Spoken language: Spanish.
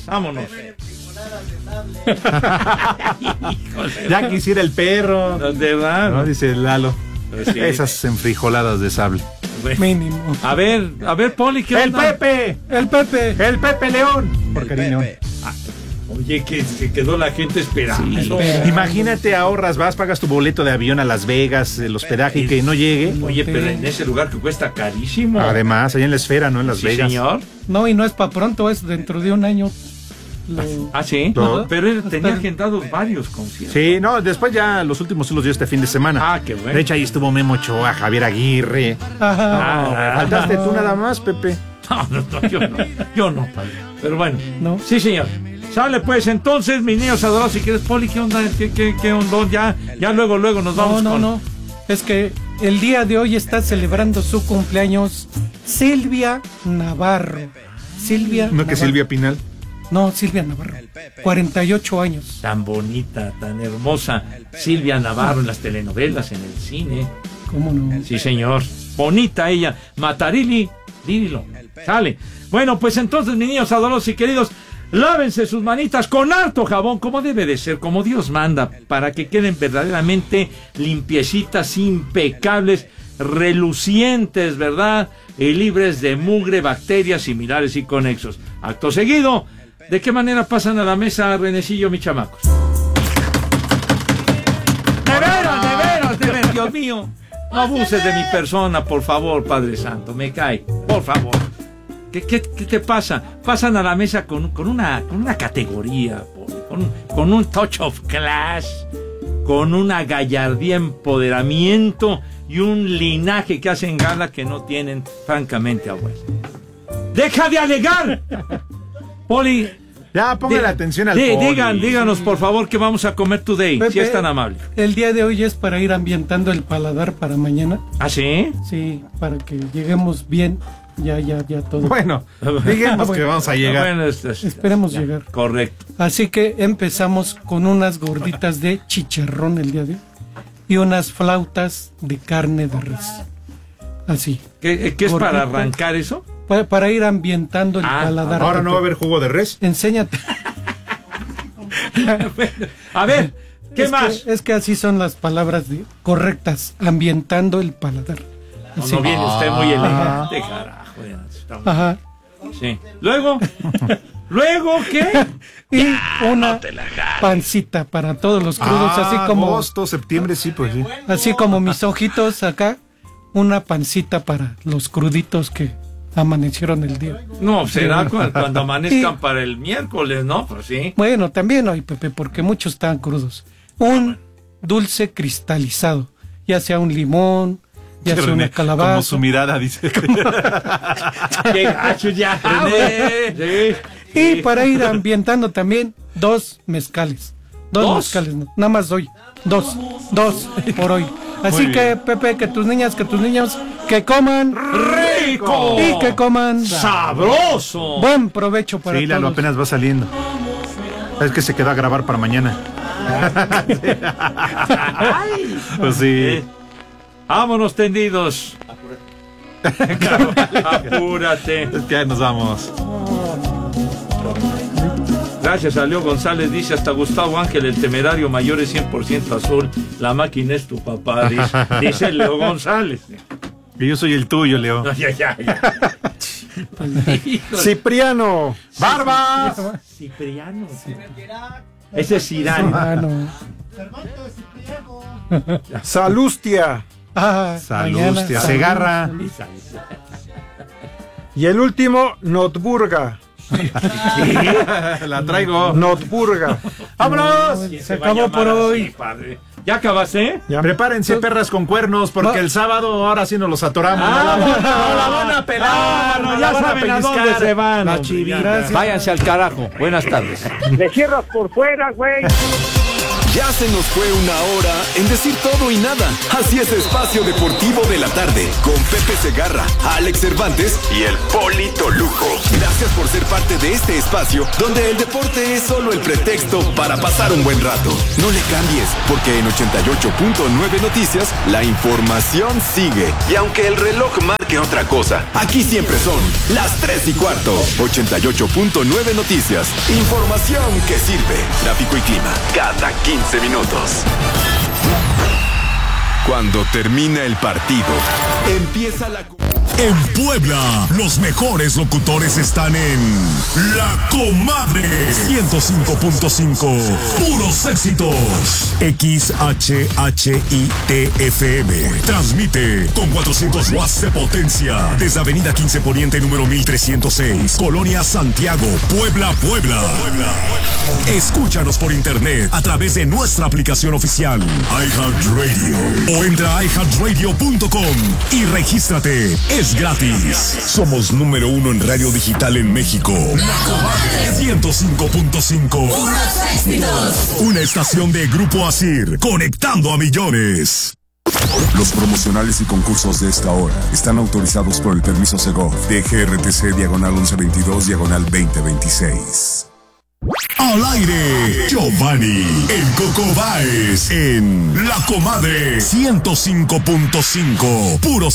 vámonos. Ya quisiera el perro. ¿Dónde va? No, dice Lalo. Sí. Esas enfrijoladas de sable. Mínimo. A ver, Poli, ¿qué ¡El onda? Pepe! El Pepe. ¡El Pepe León! Por cariño. Oye, que se quedó la gente esperando. Sí. Imagínate, ahorras, vas, pagas tu boleto de avión a Las Vegas, el hospedaje y que no llegue. Oye, pero en ese lugar que cuesta carísimo. Además, allá en la esfera, ¿no? En Las Vegas. Señor. No, y no es para pronto, es dentro de un año. Ah, sí. No. Pero él tenía agendados varios conciertos. Sí, no, después ya los últimos sí los dio este fin de semana. Ah, qué bueno. De hecho, ahí estuvo Memo Ochoa, Javier Aguirre. Ajá. Faltaste tú nada más, Pepe. No, yo no, padre. Pero bueno. No. Sí, señor. Sale pues, entonces, mis niños adorados, si quieres, Poli, ¿qué onda? ¿Qué onda? Ya luego nos vamos con... No. Es que el día de hoy está celebrando su cumpleaños Silvia Navarro. No, que Silvia Pinal. No, Silvia Navarro. 48 años. Tan bonita, tan hermosa. Silvia Navarro en las telenovelas, en el cine. ¿Cómo no? Sí, señor. Bonita ella. Matarili, dilo. Sale. Bueno, pues entonces, mis niños adorados y queridos, lávense sus manitas con harto jabón, como debe de ser, como Dios manda, para que queden verdaderamente limpiecitas, impecables, relucientes, ¿verdad? Y libres de mugre, bacterias similares y conexos. Acto seguido, ¿de qué manera pasan a la mesa, Renecillo, mi chamacos? De veras, Dios mío. No abuses de mi persona, por favor, Padre Santo, me cae, por favor. ¿Qué te pasa? Pasan a la mesa con una categoría, con un touch of class, con una gallardía, empoderamiento y un linaje que hacen gala que no tienen, francamente, abuelo. ¡Deja de alegar! Poli, ya, póngale atención al Poli. Díganos, por favor, qué vamos a comer today, Pepe, si es tan amable. El día de hoy es para ir ambientando el paladar para mañana. ¿Ah, sí? Sí, para que lleguemos bien. Ya todo. Bueno, digamos que vamos a llegar. Bueno, Esperemos llegar. Correcto. Así que empezamos con unas gorditas de chicharrón el día de hoy y unas flautas de carne de res. Así. ¿Qué es Gordita. para arrancar eso? Para ir ambientando el paladar. Ahora no va a haber jugo de res. Enséñate. A ver, ¿qué más? Es que así son las palabras correctas. Ambientando el paladar. Así. No viene usted muy elegante, carajo. Ajá. Sí. ¿Luego qué? Y una pancita para todos los crudos, así como agosto, septiembre, sí, pues sí. así como mis ojitos acá, una pancita para los cruditos que amanecieron el día. No, será cuando amanezcan para el miércoles, ¿no? Pues sí. Bueno, también hoy, Pepe, porque muchos están crudos. Un dulce cristalizado, ya sea un limón, ya sea una calabaza. Como su mirada, dice. ¡Qué gacho ya! Sí. Y para ir ambientando también, 2 mezcales. Dos mezcales, no, nada más doy. Dos por hoy. Así que, Pepe, que tus niñas, que tus niños, que coman ¡rico! Y que coman ¡sabroso! Buen provecho para sí, Lalo todos. apenas va saliendo. Es que se quedó a grabar para mañana. Pues sí. Vámonos tendidos. Apúrate. Es que ya nos vamos. Gracias a Leo González, dice hasta Gustavo Ángel, el temerario mayor es 100% azul. La máquina es tu papá, dice Leo González. Y yo soy el tuyo, Leo. No, ya. Cipriano. ¡Barbas! Cipriano. Ese es Irán. Salustia. Salustia. Segarra. Y el último, Notburga. La traigo. Notburga. ¡Vámonos! Se acabó por hoy. Padre. ¿Ya acabaste? Ya. Prepárense, perras con cuernos, porque el sábado ahora sí nos los atoramos. No la van a pelar. No, ya saben a dónde se van. Las chivitas. Váyanse al carajo. Buenas tardes. Le cierras por fuera, güey. Ya se nos fue una hora en decir todo y nada. Así es Espacio Deportivo de la Tarde con Pepe Segarra, Alex Cervantes y el Polito Luco. Gracias por ser ser parte de este espacio donde el deporte es solo el pretexto para pasar un buen rato. No le cambies, porque en 88.9 Noticias la información sigue. Y aunque el reloj marque otra cosa, aquí siempre son las 3:15. 88.9 Noticias. Información que sirve. Tráfico y clima cada 15 minutos. Cuando termina el partido, empieza la... En Puebla, los mejores locutores están en La Comadre 105.5. Puros éxitos. XHHIT-FM. Transmite con 400 watts de potencia desde Avenida 15 Poniente número 1306, Colonia Santiago, Puebla, Puebla. Escúchanos por internet a través de nuestra aplicación oficial iHeartRadio o entra a iHeartRadio.com y regístrate. Es gratis. Somos número 1 en radio digital en México. La Comadre 105.5. Una estación de Grupo Asir, conectando a millones. Los promocionales y concursos de esta hora están autorizados por el permiso Segov de GRTC /1122/2026. Al aire, Giovanni, el Coco Báez, en La Comadre 105.5. Puros